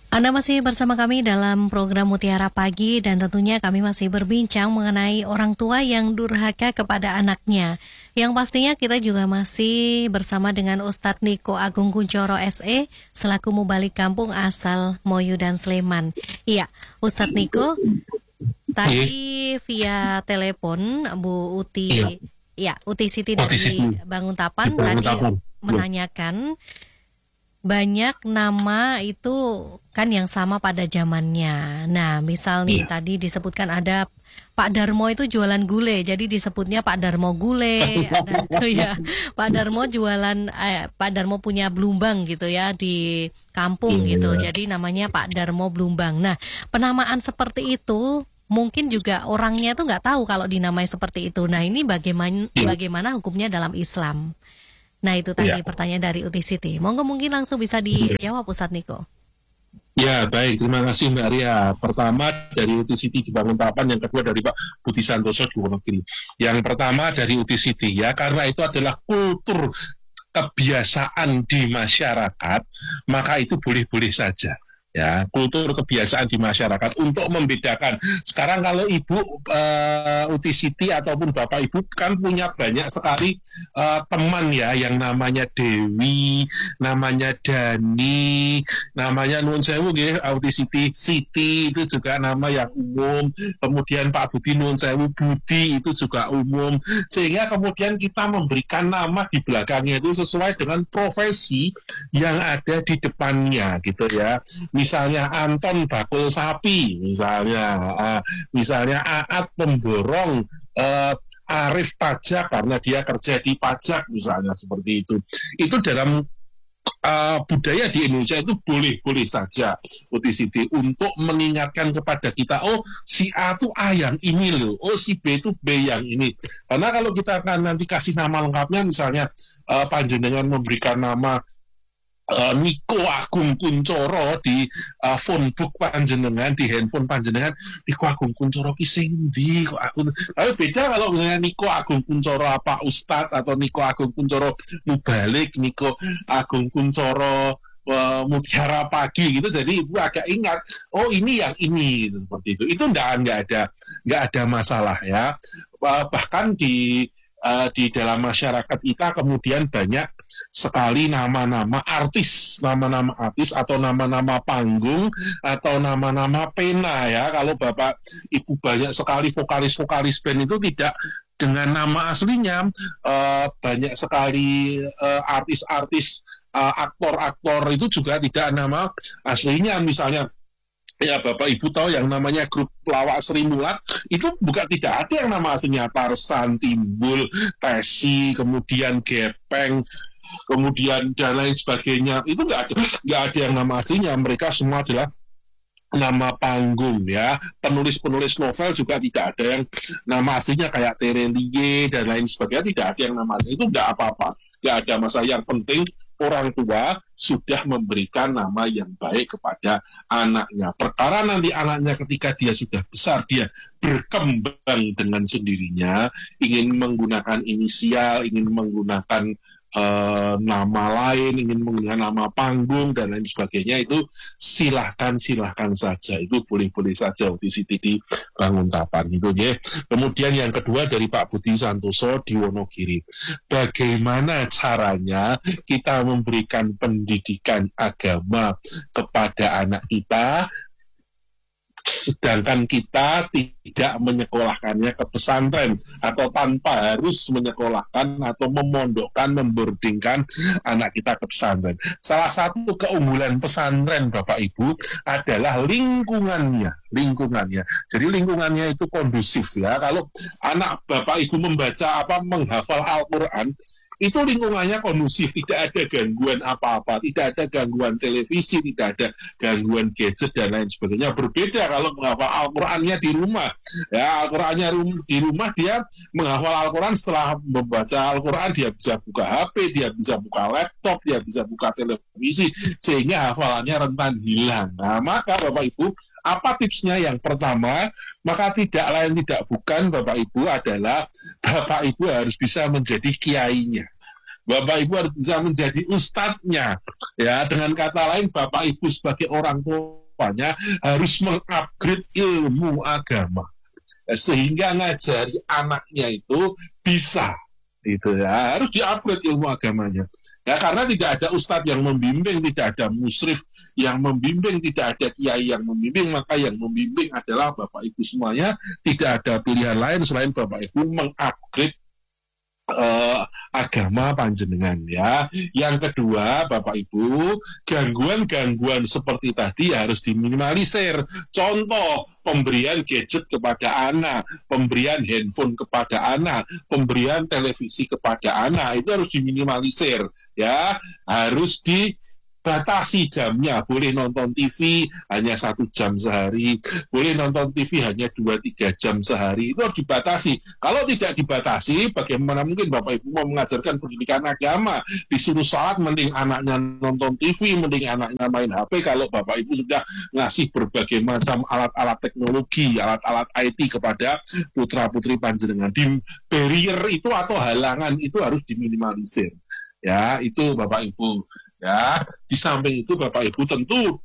Anda masih bersama kami dalam program Mutiara Pagi dan tentunya kami masih berbincang mengenai orang tua yang durhaka kepada anaknya. Yang pastinya kita juga masih bersama dengan Ustadz Niko Agung Kunchoro SE selaku mubalik kampung asal Moyu dan Sleman. Iya, Ustadz Niko, Iya, tadi via telepon Bu iya, Uti, ya Uti Siti Otis dari itu Banguntapan dibangun tadi tahun. menanyakan banyak nama itu kan yang sama pada zamannya. Nah, misal nih Iya. tadi disebutkan ada Pak Darmo itu jualan gulai, jadi disebutnya Pak Darmo gulai. Ada ya, Pak Darmo jualan, Pak Darmo punya Blumbang gitu ya di kampung gitu. Iya. Jadi namanya Pak Darmo Blumbang. Nah, penamaan seperti itu mungkin juga orangnya itu nggak tahu kalau dinamai seperti itu. Nah, ini bagaimana Iya. bagaimana hukumnya dalam Islam? Nah itu tadi Iya. pertanyaan dari Uti Siti. Monggo mungkin langsung bisa dijawab Ustadz Niko. Ya, baik. Terima kasih Mbak Ria. Pertama dari Uti Siti di Banguntapan, yang kedua dari Pak Budi Santoso di Wonogiri. Yang pertama dari Uti Siti ya, karena itu adalah kultur kebiasaan di masyarakat, maka itu boleh-boleh saja. Ya, kultur kebiasaan di masyarakat untuk membedakan. Sekarang kalau Ibu Uti Siti ataupun Bapak Ibu kan punya banyak sekali teman ya, yang namanya Dewi, namanya Dani, namanya Nun Sewu nggih, Uti Siti, Siti itu juga nama yang umum. Kemudian Pak Budi Nun Sewu, Budi itu juga umum. Sehingga kemudian kita memberikan nama di belakangnya itu sesuai dengan profesi yang ada di depannya gitu ya. Misalnya Anton bakul sapi, misalnya Aat pemborong, Arif pajak karena dia kerja di pajak misalnya, seperti itu. Itu dalam budaya di Indonesia itu boleh-boleh saja UTCD untuk mengingatkan kepada kita, oh si A itu A yang ini loh, oh si B itu B yang ini. Karena kalau kita akan nanti kasih nama lengkapnya, misalnya panjenengan memberikan nama Niko Agung Kunchoro di phonebook panjenengan, di handphone panjenengan, Niko Agung Kunchoro ki sing ndi kok aku. Tapi beda kalau misalnya Niko Agung Kunchoro apa Ustadz, atau Niko Agung Kunchoro Mubalik, Niko Agung Kunchoro Mutiara Pagi gitu. Jadi ibu agak ingat, oh ini yang ini gitu, seperti itu nggak ada masalah ya. Bahkan di dalam masyarakat kita kemudian banyak sekali nama-nama artis atau nama-nama panggung atau nama-nama pena ya. Kalau Bapak Ibu banyak sekali vokalis-vokalis band itu tidak dengan nama aslinya, banyak sekali artis-artis, aktor-aktor itu juga tidak nama aslinya. Misalnya ya, Bapak Ibu tahu yang namanya grup pelawak Sri Mulat itu bukan, tidak ada yang nama aslinya Tarsan, Timbul, Tesi, kemudian Gepeng, kemudian dan lain sebagainya. Itu nggak ada yang nama aslinya. Mereka semua adalah nama panggung ya. Penulis-penulis novel juga tidak ada yang nama aslinya kayak Terelie dan lain sebagainya, tidak ada yang nama aslinya. Itu nggak apa-apa, nggak ada masalah. Yang penting orang tua sudah memberikan nama yang baik kepada anaknya. Perkara nanti anaknya ketika dia sudah besar, dia berkembang dengan sendirinya, ingin menggunakan inisial, ingin menggunakan nama lain, ingin menggunakan nama panggung dan lain sebagainya, itu silahkan saja, itu boleh-boleh saja di Siti di Banguntapan itu ya. Kemudian yang kedua dari Pak Budi Santoso di Wonogiri, bagaimana caranya kita memberikan pendidikan agama kepada anak kita sedangkan kita tidak menyekolahkannya ke pesantren, atau tanpa harus menyekolahkan atau memondokkan, membordingkan anak kita ke pesantren. Salah satu keunggulan pesantren Bapak Ibu adalah lingkungannya. Jadi lingkungannya itu kondusif ya. Kalau anak Bapak Ibu menghafal Al-Quran, itu lingkungannya kondusif, tidak ada gangguan apa-apa, tidak ada gangguan televisi, tidak ada gangguan gadget dan lain sebagainya. Berbeda kalau menghafal Al-Qurannya di rumah. Ya, Al-Qurannya di rumah, dia menghafal Al-Quran, setelah membaca Al-Quran dia bisa buka HP, dia bisa buka laptop, dia bisa buka televisi, sehingga hafalannya rentan hilang. Nah, maka Bapak Ibu, apa tipsnya? Yang pertama, maka tidak lain tidak bukan Bapak Ibu adalah Bapak Ibu harus bisa menjadi kiainya. Bapak Ibu harus bisa menjadi ustadznya. Ya, dengan kata lain Bapak Ibu sebagai orang tuanya harus mengupgrade ilmu agama. Sehingga ngajari anaknya itu bisa itu ya, harus diupgrade ilmu agamanya ya, karena tidak ada ustadz yang membimbing, tidak ada musyrif yang membimbing, tidak ada kiai yang membimbing, maka yang membimbing adalah Bapak Ibu semuanya. Tidak ada pilihan lain selain Bapak Ibu mengupgrade agama panjenengan ya. Yang kedua, Bapak Ibu, gangguan-gangguan seperti tadi harus diminimalisir. Contoh, pemberian gadget kepada anak, pemberian handphone kepada anak, pemberian televisi kepada anak, itu harus diminimalisir ya. Harus dibatasi jamnya, boleh nonton TV hanya 1 jam sehari, boleh nonton TV hanya 2-3 jam sehari, itu harus dibatasi. Kalau tidak dibatasi, bagaimana mungkin Bapak Ibu mau mengajarkan pendidikan agama, disuruh sholat, mending anaknya nonton TV, mending anaknya main HP, kalau Bapak Ibu sudah ngasih berbagai macam alat-alat teknologi, alat-alat IT kepada putra-putri panjenengan. Di barrier itu atau halangan itu harus diminimalisir. Ya, itu Bapak Ibu. Ya, di samping itu Bapak Ibu tentu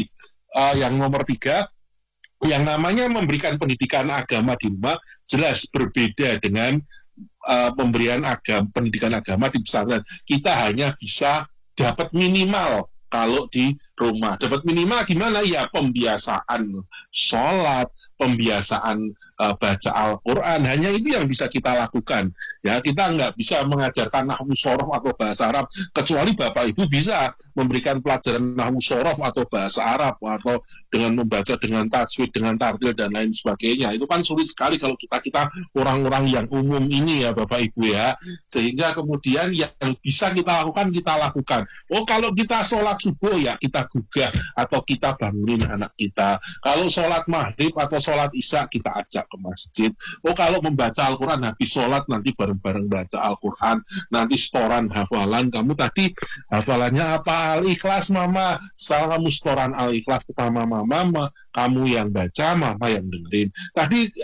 yang nomor 3, yang namanya memberikan pendidikan agama di rumah jelas berbeda dengan pemberian pendidikan agama di pesantren. Kita hanya bisa dapat minimal kalau di rumah. Dapat minimal gimana? Ya pembiasaan sholat, pembiasaan baca Al-Quran, hanya itu yang bisa kita lakukan. Ya, kita nggak bisa mengajarkan nahwu shorof atau bahasa Arab, kecuali Bapak Ibu bisa memberikan pelajaran nahwu shorof atau bahasa Arab, atau dengan membaca dengan tajwid, dengan tartil, dan lain sebagainya. Itu kan sulit sekali kalau kita orang-orang yang umum ini ya Bapak Ibu ya. Sehingga kemudian yang bisa kita lakukan. Oh, kalau kita sholat subuh ya kita gugah atau kita bangunin anak kita. Kalau sholat maghrib atau sholat isya kita ajak ke masjid. Oh, kalau membaca Al-Quran habis sholat nanti bareng-bareng baca Al-Quran, nanti setoran hafalan. Kamu tadi hafalannya apa? Al-Ikhlas Mama. Kamu setoran Al-Ikhlas sama Mama, kamu yang baca, Mama yang dengerin. Tadi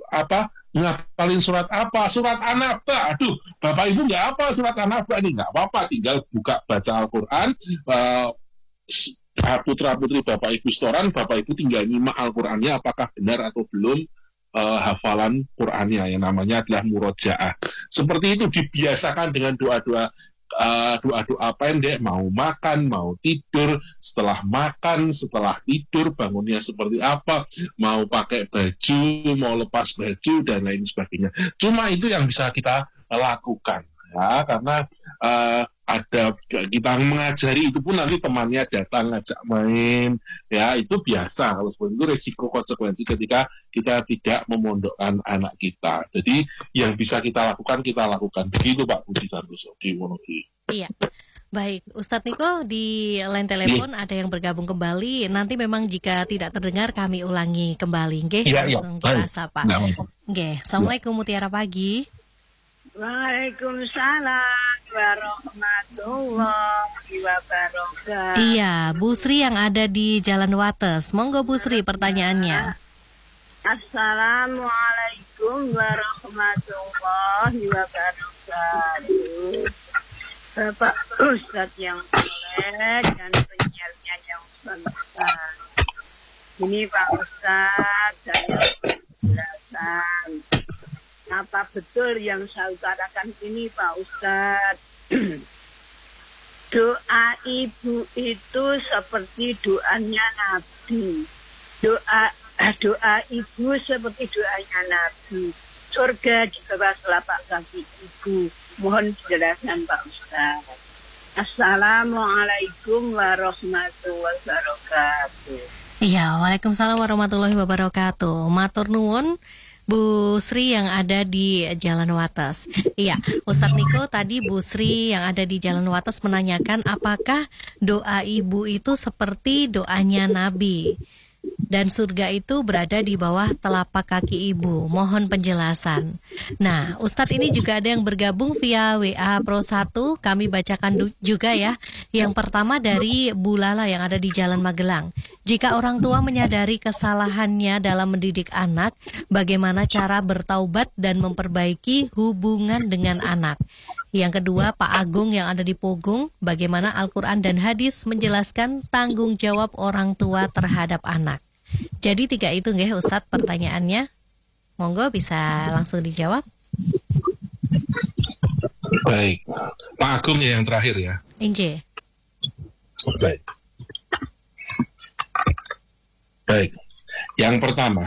ngapalin surat apa? Surat An-Naba. Aduh, Bapak Ibu nggak apa surat An-Naba ini, nggak apa-apa, tinggal buka baca Al-Quran. Putra-putri Bapak Ibu setoran, Bapak Ibu tinggal nyimak Al-Qurannya apakah benar atau belum hafalan Qurannya, yang namanya adalah murojaah. Seperti itu dibiasakan dengan doa-doa pendek, mau makan, mau tidur, setelah makan, setelah tidur, bangunnya seperti apa, mau pakai baju, mau lepas baju, dan lain sebagainya. Cuma itu yang bisa kita lakukan ya, karena ada kita mengajari itu pun nanti temannya datang ngajak main ya, itu biasa. Kalau seperti itu resiko konsekuensi ketika kita tidak memondokkan anak kita. Jadi yang bisa kita lakukan begitu Pak Budi Santoso di Wonogiri. Iya. Baik, Ustadz Niko di line telepon ada yang bergabung kembali. Nanti memang jika tidak terdengar kami ulangi kembali. Nggih, langsung kita sapa. Nggih, Assalamualaikum Mutiara Pagi. Waalaikumsalam warahmatullahi wabarakatuh. Iya, Bu Sri yang ada di Jalan Wates. Monggo Bu Sri pertanyaannya. Assalamualaikum warahmatullahi wabarakatuh. Bapak Ustadz yang soleh dan penyiarnya yang santai. Ini Pak Ustadz, saya penjelasan. Apa betul yang saya utarakan ini Pak Ustadz? Doa ibu itu seperti doanya Nabi. Doa ibu seperti doanya Nabi. Surga di bawah telapak kaki ibu. Mohon penjelasan Pak Ustadz. Assalamualaikum warahmatullahi wabarakatuh. Iya, waalaikumsalam warahmatullahi wabarakatuh. Matur nuwun Bu Sri yang ada di Jalan Wates. Iya, Ustadz Niko tadi Bu Sri yang ada di Jalan Wates menanyakan apakah doa ibu itu seperti doanya Nabi dan surga itu berada di bawah telapak kaki ibu. Mohon penjelasan. Nah, Ustadz ini juga ada yang bergabung via WA Pro 1. Kami bacakan juga ya. Yang pertama dari Bu Lala yang ada di Jalan Magelang. Jika orang tua menyadari kesalahannya dalam mendidik anak, bagaimana cara bertaubat dan memperbaiki hubungan dengan anak? Yang kedua, Pak Agung yang ada di Pogung, bagaimana Al-Quran dan hadis menjelaskan tanggung jawab orang tua terhadap anak. Jadi 3 itu nggih Ustadz pertanyaannya. Monggo bisa langsung dijawab. Baik, Pak Agung yang terakhir ya. Inje. Baik. Yang pertama,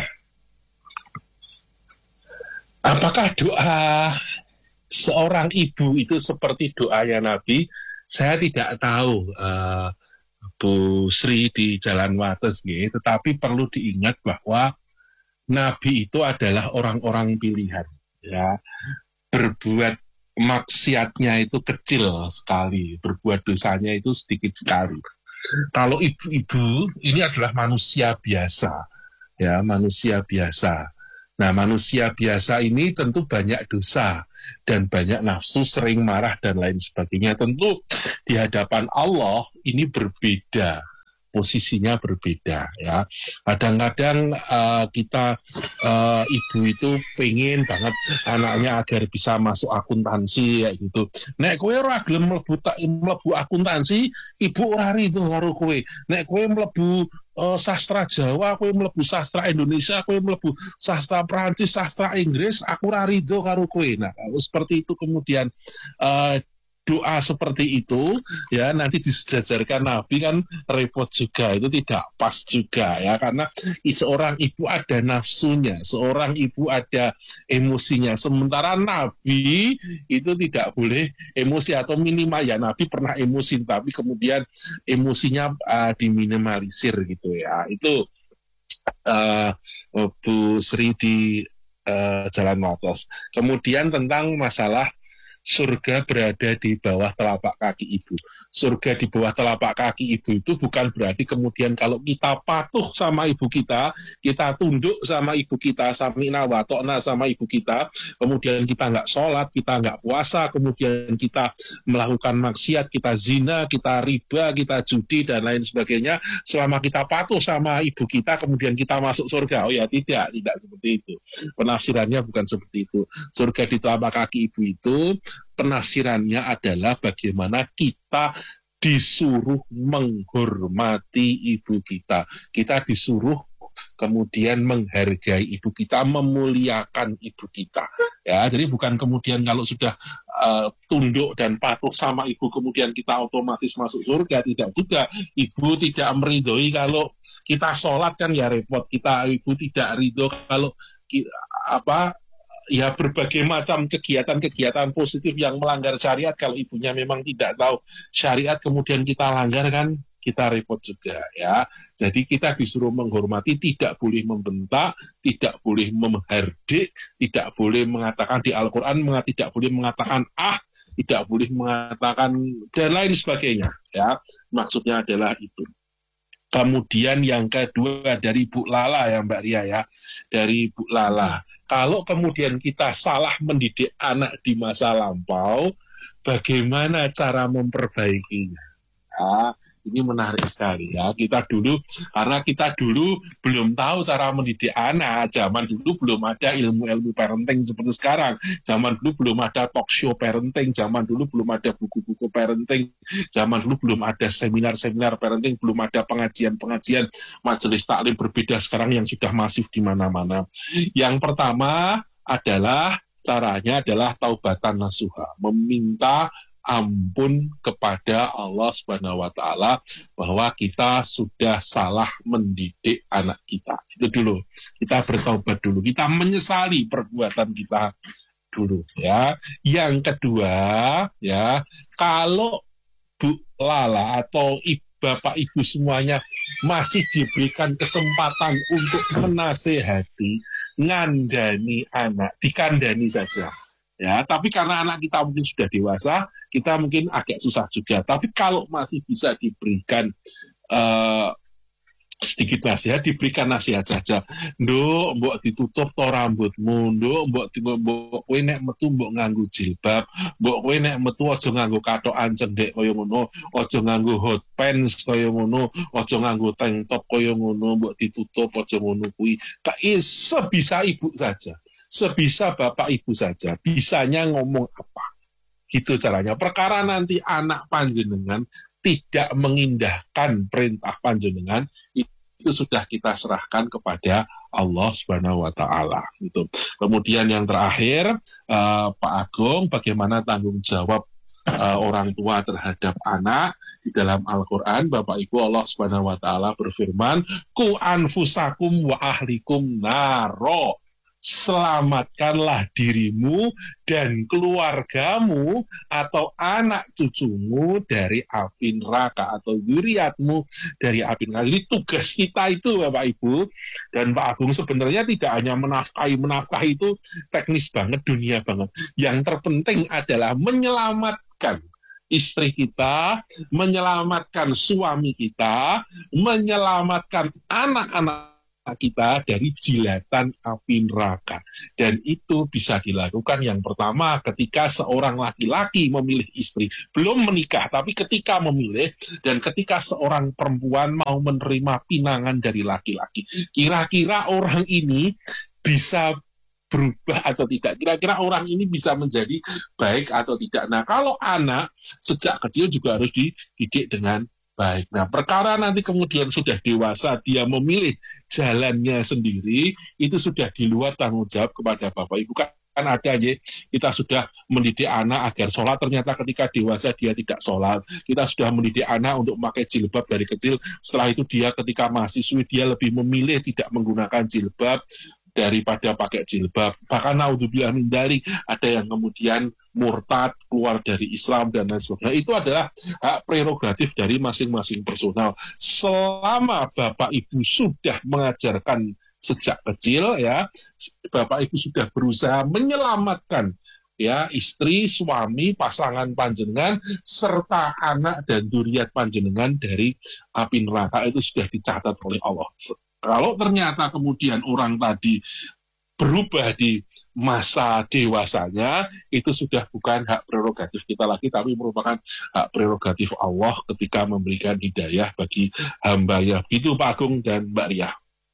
apakah doa seorang ibu itu seperti doanya Nabi? Saya tidak tahu, Bu Sri di Jalan Wates, tetapi perlu diingat bahwa Nabi itu adalah orang-orang pilihan, ya. Berbuat maksiatnya itu kecil sekali, berbuat dosanya itu sedikit sekali. Kalau ibu-ibu ini adalah manusia biasa, ya, manusia biasa. Nah, manusia biasa ini tentu banyak dosa dan banyak nafsu, sering marah dan lain sebagainya. Tentu di hadapan Allah ini berbeda, posisinya berbeda, ya. Kadang-kadang kita ibu itu pengen banget anaknya agar bisa masuk akuntansi kayak gitu. Nek kowe ora gelem mlebu akuntansi, ibu ora rido karo kowe. Nek kowe mlebu sastra Jawa, kowe mlebu sastra Indonesia, kowe mlebu sastra Prancis, sastra Inggris, aku ora rido karo kowe. Nah, kalau seperti itu kemudian doa seperti itu, ya, nanti disejajarkan Nabi kan repot juga, itu tidak pas juga, ya, karena seorang ibu ada nafsunya, seorang ibu ada emosinya, sementara Nabi itu tidak boleh emosi, atau minimal ya Nabi pernah emosi, tapi kemudian emosinya diminimalisir gitu, ya. Itu Bu Sri di Jalan Wates. Kemudian tentang masalah surga berada di bawah telapak kaki ibu. Surga di bawah telapak kaki ibu itu bukan berarti kemudian kalau kita patuh sama ibu kita tunduk sama ibu kita, sami'na wa ta'na sama ibu kita, kemudian kita nggak sholat, kita nggak puasa, kemudian kita melakukan maksiat, kita zina, kita riba, kita judi, dan lain sebagainya, selama kita patuh sama ibu kita, kemudian kita masuk surga. Oh ya, tidak seperti itu. Penafsirannya bukan seperti itu. Surga di telapak kaki ibu itu penafsirannya adalah bagaimana kita disuruh menghormati ibu kita. Kita disuruh kemudian menghargai ibu kita, memuliakan ibu kita. Ya, jadi bukan kemudian kalau sudah tunduk dan patuh sama ibu kemudian kita otomatis masuk surga, tidak juga. Ibu tidak meridhoi kalau kita sholat, kan ya repot. Ibu tidak ridho kalau ya berbagai macam kegiatan-kegiatan positif yang melanggar syariat, kalau ibunya memang tidak tahu syariat kemudian kita langgar, kan kita repot juga, ya. Jadi kita disuruh menghormati, tidak boleh membentak, tidak boleh menghardik, tidak boleh mengatakan di Al-Quran, tidak boleh mengatakan tidak boleh mengatakan dan lain sebagainya, ya. Maksudnya adalah itu. Kemudian yang kedua dari Bu Lala, ya Mbak Ria, ya, dari Bu Lala. Kalau kemudian kita salah mendidik anak di masa lampau, bagaimana cara memperbaikinya? Ya, ini menarik sekali, ya. Karena kita dulu belum tahu cara mendidik anak. Zaman dulu belum ada ilmu-ilmu parenting seperti sekarang. Zaman dulu belum ada talk show parenting. Zaman dulu belum ada buku-buku parenting. Zaman dulu belum ada seminar-seminar parenting. Belum ada pengajian-pengajian majelis taklim berbeda sekarang yang sudah masif di mana-mana. Yang pertama adalah caranya adalah taubatan nasuha, meminta ampun kepada Allah Subhanahu wa Ta'ala bahwa kita sudah salah mendidik anak kita. Itu dulu. Kita bertaubat dulu. Kita menyesali perbuatan kita dulu, ya. Yang kedua, ya, kalau Bu Lala atau Bapak Ibu semuanya masih diberikan kesempatan untuk menasehati, ngandani anak, dikandani saja. Ya, tapi karena anak kita mungkin sudah dewasa, kita mungkin agak susah juga. Tapi kalau masih bisa diberikan sedikit nasihat, diberikan nasihat saja. Nduk, mbok ditutup to rambutmu, nduk, mbok kowe nek metu mbok nganggo jilbab, mbok kowe nek metu aja nganggo katokan cendhek kaya ngono, aja nganggo hot pants kaya ngono, aja nganggo tank top kaya ngono, mbok ditutup aja ngono kuwi. Sebisa ibu saja. Sebisa bapak ibu saja, bisanya ngomong apa. Gitu caranya. Perkara nanti anak panjenengan tidak mengindahkan perintah panjenengan, itu sudah kita serahkan kepada Allah Subhanahu wa taala gitu. Kemudian yang terakhir, Pak Agung, bagaimana tanggung jawab orang tua terhadap anak? Di dalam Al-Qur'an, Bapak Ibu, Allah Subhanahu wa taala berfirman, "Ku anfusakum wa ahlikum naro." Selamatkanlah dirimu dan keluargamu atau anak cucumu dari api neraka, atau zuriatmu dari api neraka. Jadi tugas kita itu, Bapak Ibu dan Pak Agung, sebenarnya tidak hanya menafkahi itu teknis banget, dunia banget. Yang terpenting adalah menyelamatkan istri kita, menyelamatkan suami kita, menyelamatkan anak-anak kita dari jilatan api neraka. Dan itu bisa dilakukan yang pertama ketika seorang laki-laki memilih istri, belum menikah, tapi ketika memilih, dan ketika seorang perempuan mau menerima pinangan dari laki-laki. Kira-kira orang ini bisa berubah atau tidak? Kira-kira orang ini bisa menjadi baik atau tidak? Nah, kalau anak sejak kecil juga harus dididik dengan baik. Nah, perkara nanti kemudian sudah dewasa, dia memilih jalannya sendiri, itu sudah di luar tanggung jawab kepada Bapak Ibu. Kan ada aja, kita sudah mendidik anak agar sholat, ternyata ketika dewasa dia tidak sholat. Kita sudah mendidik anak untuk memakai jilbab dari kecil, setelah itu dia ketika mahasiswi, dia lebih memilih tidak menggunakan jilbab daripada pakai jilbab. Bahkan naudzubillah min dzalik, ada yang kemudian murtad, keluar dari Islam dan lain sebagainya. Itu adalah hak prerogatif dari masing-masing personal. Selama Bapak Ibu sudah mengajarkan sejak kecil, ya, Bapak Ibu sudah berusaha menyelamatkan ya istri, suami, pasangan panjenengan serta anak dan dzurriat panjenengan dari api neraka, itu sudah dicatat oleh Allah. Kalau ternyata kemudian orang tadi berubah di masa dewasanya, itu sudah bukan hak prerogatif kita lagi, tapi merupakan hak prerogatif Allah ketika memberikan hidayah bagi hamba-Nya. Gitu Pak Agung dan Mbak Ria.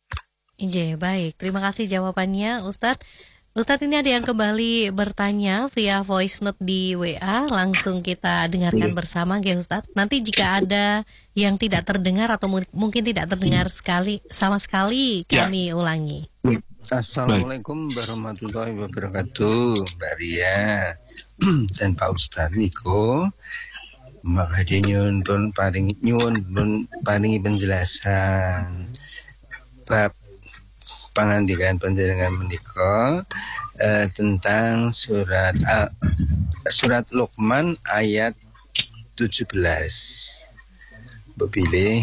Iya, baik. Terima kasih jawabannya, Ustadz. Ustadz, ini ada yang kembali bertanya via voice note di WA. Langsung kita dengarkan bersama, ya Ustadz. Nanti jika ada yang tidak terdengar atau mungkin tidak terdengar sama sekali, kami ulangi. Assalamualaikum warahmatullahi wabarakatuh, Mbak Ria dan Pak Ustadz Niko. Makasih nyun pun paringi penjelasan bab pangandikan panjenengan menika tentang surat Luqman ayat 17. Bepilih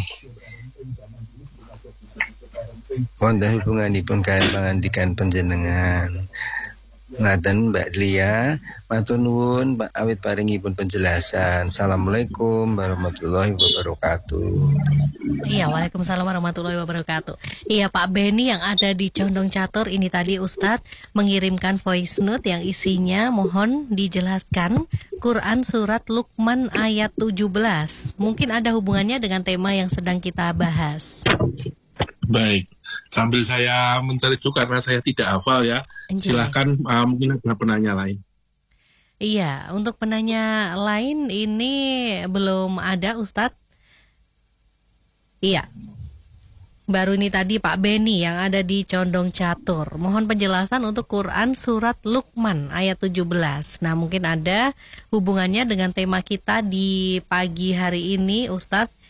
wonten hubunganipun kaliyan pangandikan panjenengan. Ngaten Mbak Lia, matur nuwun Pak awit paringipun penjelasan. Assalamualaikum warahmatullahi wabarakatuh. Iya, waalaikumsalam warahmatullahi wabarakatuh. Iya, Pak Beni yang ada di Condong Catur ini tadi Ustadz mengirimkan voice note yang isinya mohon dijelaskan Quran surat Luqman ayat 17. Mungkin ada hubungannya dengan tema yang sedang kita bahas. Baik, sambil saya mencari dulu karena saya tidak hafal ya. Silahkan, mungkin ada penanya lain. Iya, untuk penanya lain ini belum ada Ustadz. Iya, baru ini tadi Pak Beni yang ada di Condong Catur. Mohon penjelasan untuk Quran surat Luqman ayat 17. Nah, mungkin ada hubungannya dengan tema kita di pagi hari ini Ustadz.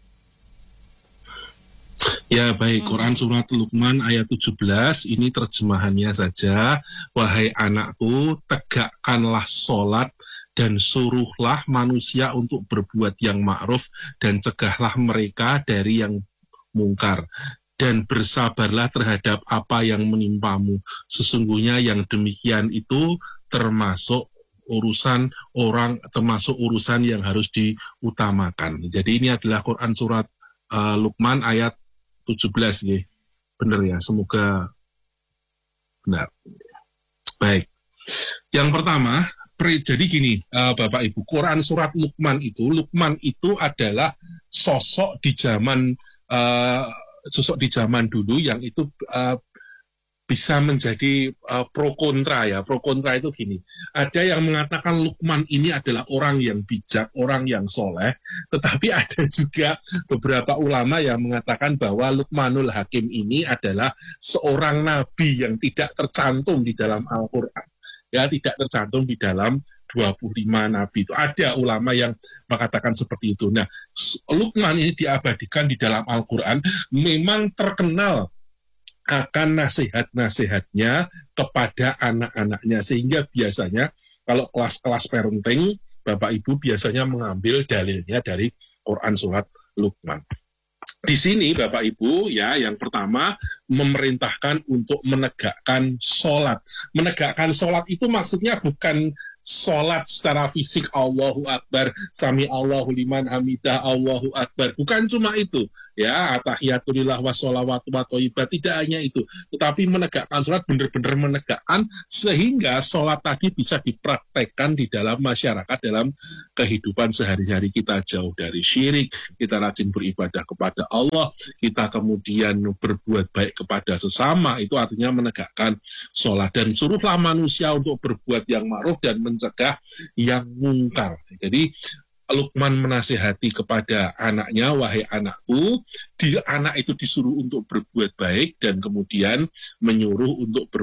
Ya baik, Quran surat Luqman ayat 17, ini terjemahannya saja. Wahai anakku, tegakkanlah sholat dan suruhlah manusia untuk berbuat yang ma'ruf dan cegahlah mereka dari yang mungkar. Dan bersabarlah terhadap apa yang menimpamu. Sesungguhnya yang demikian itu termasuk urusan yang harus diutamakan. Jadi ini adalah Quran surat Luqman ayat 17 ya. Benar ya, semoga benar. Baik. Yang pertama, jadi gini, Bapak Ibu, Quran surat Luqman itu adalah sosok di zaman dulu yang itu bisa menjadi pro kontra ya. Pro kontra itu gini, ada yang mengatakan Luqman ini adalah orang yang bijak, orang yang soleh, tetapi ada juga beberapa ulama yang mengatakan bahwa Luqmanul Hakim ini adalah seorang nabi yang tidak tercantum di dalam Al-Quran. Ya, tidak tercantum di dalam 25 nabi itu. Ada ulama yang mengatakan seperti itu. Nah, Luqman ini diabadikan di dalam Al-Quran, memang terkenal akan nasihat-nasihatnya kepada anak-anaknya, sehingga biasanya kalau kelas-kelas parenting, Bapak Ibu biasanya mengambil dalilnya dari Quran surat Luqman. Di sini Bapak Ibu ya, yang pertama memerintahkan untuk menegakkan sholat. Menegakkan sholat itu maksudnya bukan sholat secara fisik, Allahu Akbar, Sami Allahu liman hamidah, Allahu Akbar. Bukan cuma itu, ya, atahiyatulillah wa sholawatu wa thayyibat, tidak hanya itu. Tetapi menegakkan sholat, benar-benar menegakkan, sehingga sholat tadi bisa dipraktekkan di dalam masyarakat, dalam kehidupan sehari-hari kita, jauh dari syirik, kita rajin beribadah kepada Allah, kita kemudian berbuat baik kepada sesama, itu artinya menegakkan sholat. Dan suruhlah manusia untuk berbuat yang ma'ruf dan mencegah yang mungkar. Jadi Luqman menasihati kepada anaknya, wahai anakku, anak itu disuruh untuk berbuat baik dan kemudian menyuruh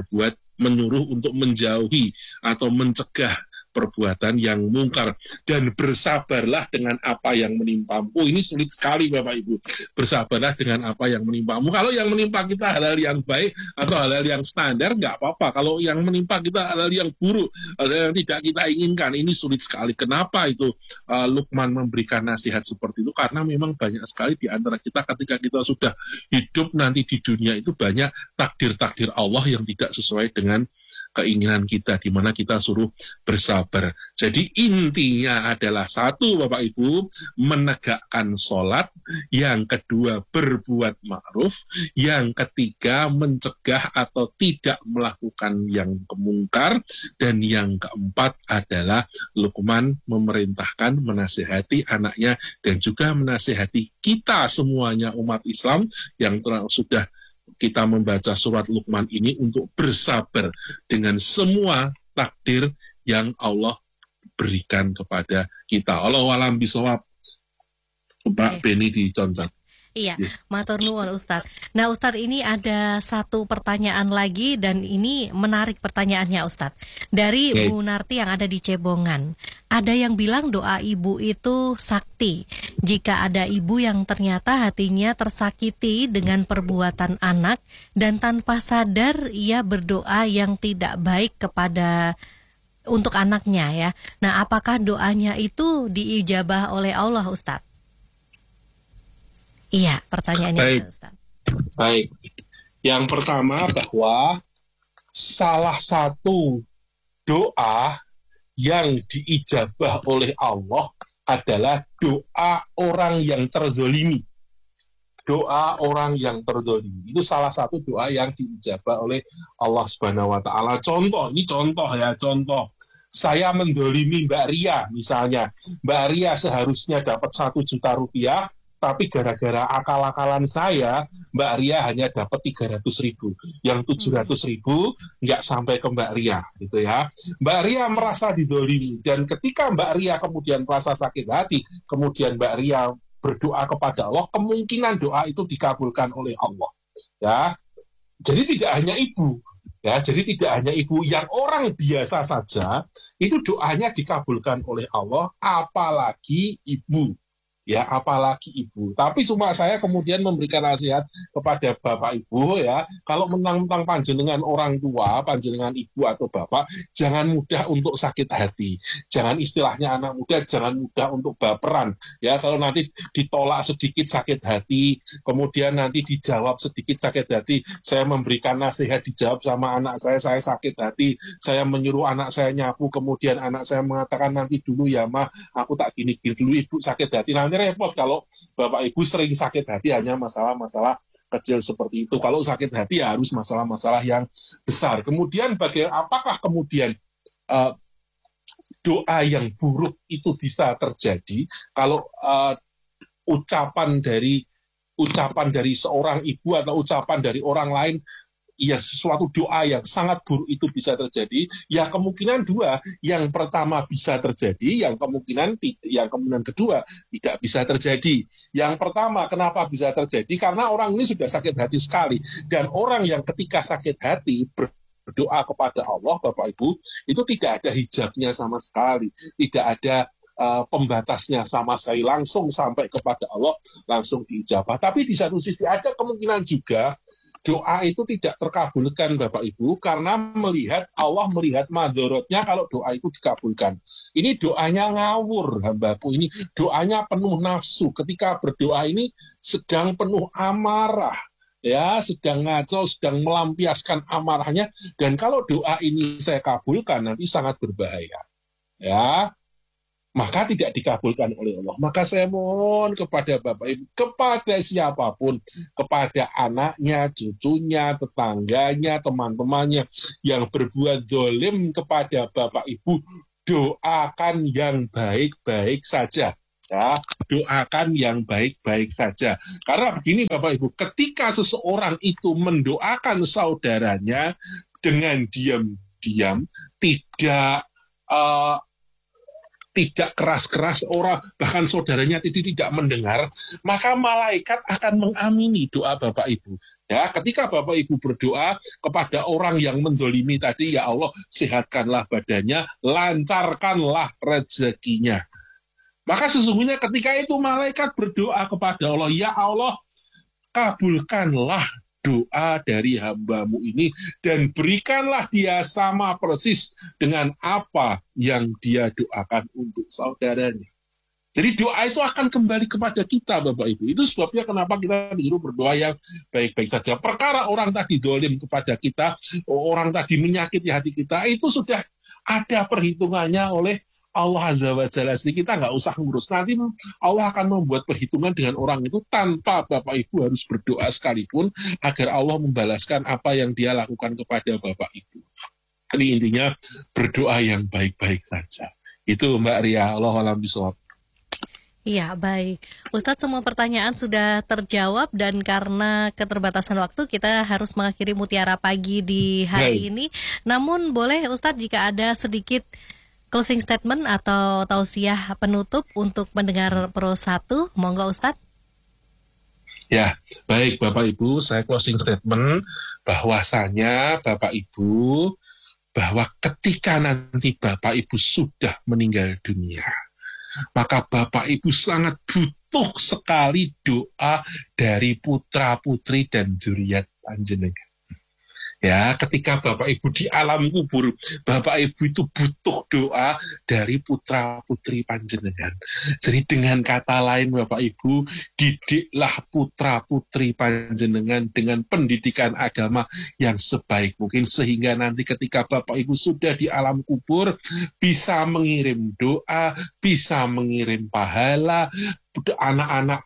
untuk menjauhi atau mencegah perbuatan yang mungkar, dan bersabarlah dengan apa yang menimpamu. Ini sulit sekali Bapak Ibu. Bersabarlah dengan apa yang menimpamu. Kalau yang menimpa kita hal-hal yang baik atau hal-hal yang standar, nggak apa-apa. Kalau yang menimpa kita hal-hal yang buruk, hal-hal yang tidak kita inginkan, ini sulit sekali. Kenapa itu Luqman memberikan nasihat seperti itu? Karena memang banyak sekali di antara kita ketika kita sudah hidup nanti di dunia itu banyak takdir-takdir Allah yang tidak sesuai dengan keinginan kita, di mana kita suruh bersabar. Jadi intinya adalah satu Bapak Ibu, menegakkan sholat, yang kedua berbuat ma'ruf, yang ketiga mencegah atau tidak melakukan yang kemungkar, dan yang keempat adalah Luqman memerintahkan, menasihati anaknya dan juga menasihati kita semuanya umat Islam yang sudah kita membaca surat Luqman ini untuk bersabar dengan semua takdir yang Allah berikan kepada kita. Allahu a'lam bishawab. Pak Beni di Concat. Iya, matur nuwun Ustadz. Nah Ustadz, ini ada satu pertanyaan lagi dan ini menarik pertanyaannya Ustadz. Dari Bu Narti yang ada di Cebongan. Ada yang bilang doa ibu itu sakti. Jika ada ibu yang ternyata hatinya tersakiti dengan perbuatan anak dan tanpa sadar ia berdoa yang tidak baik untuk anaknya ya. Nah apakah doanya itu diijabah oleh Allah Ustadz? Iya, pertanyaannya baik. Ustaz. Baik. Yang pertama bahwa salah satu doa yang diijabah oleh Allah adalah doa orang yang terzolimi. Doa orang yang terzolimi. Itu salah satu doa yang diijabah oleh Allah Subhanahu wa Ta'ala. Contoh. Saya mendolimi Mbak Ria misalnya. Mbak Ria seharusnya dapat 1 juta rupiah, tapi gara-gara akal-akalan saya, Mbak Ria hanya dapat 300.000. Yang 700.000 nggak sampai ke Mbak Ria, gitu ya. Mbak Ria merasa didolimi, dan ketika Mbak Ria kemudian merasa sakit hati, kemudian Mbak Ria berdoa kepada Allah, kemungkinan doa itu dikabulkan oleh Allah. Ya, jadi tidak hanya ibu. Ya, jadi tidak hanya ibu, yang orang biasa saja itu doanya dikabulkan oleh Allah, apalagi ibu. Ya, apalagi ibu. Tapi cuma saya kemudian memberikan nasihat kepada Bapak Ibu ya, kalau mentang-mentang panjenengan orang tua, panjenengan ibu atau bapak, jangan mudah untuk sakit hati. Jangan, istilahnya anak muda, jangan mudah untuk baperan. Ya, kalau nanti ditolak sedikit sakit hati, kemudian nanti dijawab sedikit sakit hati, saya memberikan nasihat dijawab sama anak saya sakit hati, saya menyuruh anak saya nyapu, kemudian anak saya mengatakan nanti dulu ya Ma, aku tak gini-gini dulu, ibu sakit hati. Nanti repot kalau Bapak Ibu sering sakit hati hanya masalah-masalah kecil seperti itu. Kalau sakit hati ya harus masalah-masalah yang besar. Kemudian apakah kemudian doa yang buruk itu bisa terjadi kalau ucapan dari seorang ibu atau ucapan dari orang lain ya sesuatu doa yang sangat buruk itu bisa terjadi, ya kemungkinan dua. Yang pertama bisa terjadi, yang kemungkinan kedua tidak bisa terjadi. Yang pertama, kenapa bisa terjadi? Karena orang ini sudah sakit hati sekali. Dan orang yang ketika sakit hati berdoa kepada Allah, Bapak Ibu, itu tidak ada hijabnya sama sekali. Tidak ada pembatasnya sama sekali, langsung sampai kepada Allah, langsung diijabah. Tapi di satu sisi ada kemungkinan juga doa itu tidak terkabulkan, Bapak Ibu, karena Allah melihat madorotnya kalau doa itu dikabulkan. Ini doanya ngawur, hambaku, ini doanya penuh nafsu. Ketika berdoa ini sedang penuh amarah, ya, sedang ngaco, sedang melampiaskan amarahnya. Dan kalau doa ini saya kabulkan, nanti sangat berbahaya, ya, maka tidak dikabulkan oleh Allah. Maka saya mohon kepada Bapak Ibu, kepada siapapun, kepada anaknya, cucunya, tetangganya, teman-temannya yang berbuat dolim kepada Bapak Ibu, doakan yang baik-baik saja. Ya, doakan yang baik-baik saja. Karena begini Bapak Ibu, ketika seseorang itu mendoakan saudaranya dengan diam-diam, tidak keras-keras, orang bahkan saudaranya itu tidak mendengar, maka malaikat akan mengamini doa Bapak Ibu. Ya, ketika Bapak Ibu berdoa kepada orang yang menzolimi tadi, ya Allah, sehatkanlah badannya, lancarkanlah rezekinya. Maka sesungguhnya ketika itu malaikat berdoa kepada Allah, ya Allah, kabulkanlah doa dari hambamu ini dan berikanlah dia sama persis dengan apa yang dia doakan untuk saudaranya. Jadi doa itu akan kembali kepada kita, Bapak Ibu. Itu sebabnya kenapa kita disuruh berdoa yang baik-baik saja. Perkara orang tadi dolim kepada kita, orang tadi menyakiti hati kita, itu sudah ada perhitungannya oleh Allah Azza wa Jalla. Jadi kita nggak usah ngurus. Nanti Allah akan membuat perhitungan dengan orang itu tanpa Bapak Ibu harus berdoa sekalipun agar Allah membalaskan apa yang dia lakukan kepada Bapak Ibu. Ini intinya berdoa yang baik-baik saja. Itu Mbak Ria, Allah alam bisawab. Iya, baik. Ustadz, semua pertanyaan sudah terjawab dan karena keterbatasan waktu kita harus mengakhiri Mutiara Pagi di hari ini. Namun boleh Ustadz jika ada sedikit closing statement atau tausiah penutup untuk mendengar Pro 1, monggo Ustadz. Ya, baik Bapak Ibu, saya closing statement bahwasanya Bapak Ibu, bahwa ketika nanti Bapak Ibu sudah meninggal dunia, maka Bapak Ibu sangat butuh sekali doa dari putra-putri dan zuriat panjenengan. Ya, ketika Bapak Ibu di alam kubur, Bapak Ibu itu butuh doa dari putra-putri panjenengan. Jadi dengan kata lain Bapak Ibu, didiklah putra-putri panjenengan dengan pendidikan agama yang sebaik mungkin, sehingga nanti ketika Bapak Ibu sudah di alam kubur, bisa mengirim doa, bisa mengirim pahala, anak-anak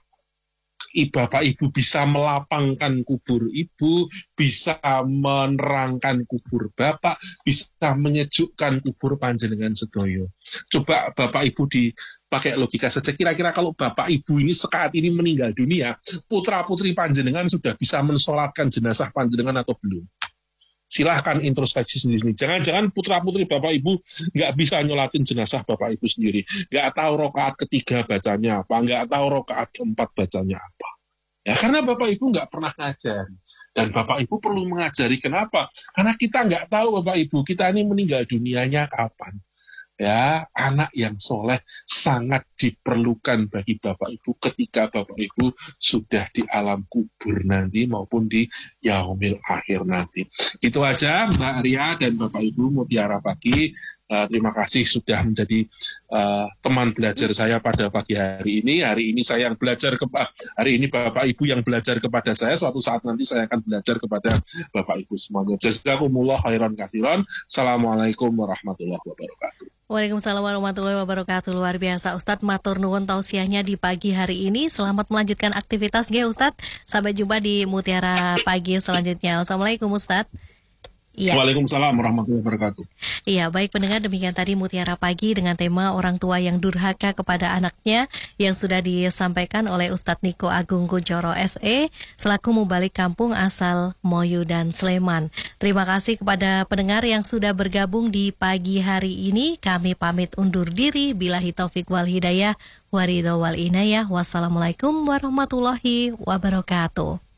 Bapak Ibu bisa melapangkan kubur Ibu, bisa menerangkan kubur Bapak, bisa menyejukkan kubur panjenengan sedoyo. Coba Bapak Ibu dipakai logika saja, kira-kira kalau Bapak Ibu ini saat ini meninggal dunia, putra-putri panjenengan sudah bisa mensolatkan jenazah panjenengan atau belum? Silahkan introspeksi sendiri. Jangan-jangan putra-putri Bapak Ibu nggak bisa nyolatin jenazah Bapak Ibu sendiri. Nggak tahu rokaat ketiga bacanya apa, nggak tahu rokaat keempat bacanya apa. Ya, karena Bapak Ibu nggak pernah ngajari. Dan Bapak Ibu perlu mengajari. Kenapa? Karena kita nggak tahu Bapak Ibu, kita ini meninggal dunianya kapan. Ya, anak yang soleh sangat diperlukan bagi Bapak Ibu ketika Bapak Ibu sudah di alam kubur nanti maupun di yaumil akhir nanti. Itu aja Mbak Ria dan Bapak Ibu Mutiara Pagi. Terima kasih sudah menjadi teman belajar saya pada pagi hari ini. Hari ini saya yang belajar hari ini Bapak Ibu yang belajar kepada saya. Suatu saat nanti saya akan belajar kepada Bapak Ibu semuanya. Jazakumullah khairan katsiran. Assalamualaikum warahmatullahi wabarakatuh. Waalaikumsalam warahmatullahi wabarakatuh. Luar biasa Ustadz, matur nuwun tausiahnya di pagi hari ini. Selamat melanjutkan aktivitas ya Ustadz. Sampai jumpa di Mutiara Pagi selanjutnya. Assalamualaikum Ustadz. Iya. Waalaikumsalam warahmatullahi wabarakatuh. Iya, baik pendengar, demikian tadi Mutiara Pagi dengan tema orang tua yang durhaka kepada anaknya yang sudah disampaikan oleh Ustadz Niko Agung Kunchoro SE selaku mubalik kampung asal Moyu dan Sleman. Terima kasih kepada pendengar yang sudah bergabung di pagi hari ini. Kami pamit undur diri. Billahi taufik wal hidayah, waridho wal inayah. Wassalamualaikum warahmatullahi wabarakatuh.